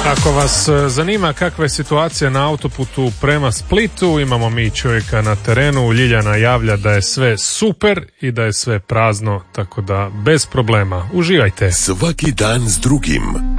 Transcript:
Ako vas zanima kakva je situacija na autoputu prema Splitu, imamo mi čovjeka na terenu. Ljiljana javlja da je sve super i da je sve prazno, tako da bez problema. Uživajte. Svaki dan s drugim.